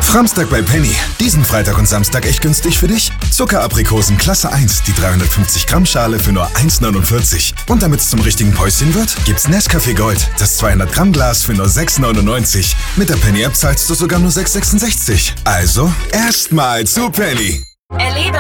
Framstag bei Penny. Diesen Freitag und Samstag echt günstig für dich? Zuckeraprikosen Klasse 1, die 350 Gramm Schale für nur 1,49. Und damit es zum richtigen Päuschen wird, gibt's Nescafé Gold, das 200 Gramm Glas für nur 6,99. Mit der Penny App zahlst du sogar nur 6,66. Also, erstmal zu Penny. Erlebe